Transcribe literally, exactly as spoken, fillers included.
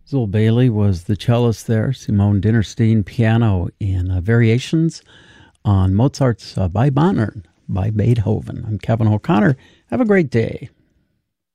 Zoll Bailey was the cellist there. Simone Dinnerstein, piano in uh, variations on Mozart's uh, Bei Bonnern by Beethoven. I'm Kevin O'Connor. Have a great day.